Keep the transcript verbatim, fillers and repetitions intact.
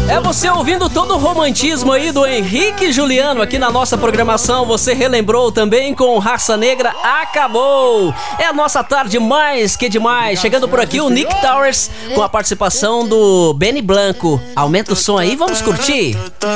É você ouvindo todo o romantismo aí do Henrique Juliano aqui na nossa programação. Você relembrou também com Raça Negra, Acabou. É a nossa tarde mais que demais. Chegando por aqui o Nick Towers com a participação do Benny Blanco. Aumenta o som aí, vamos curtir.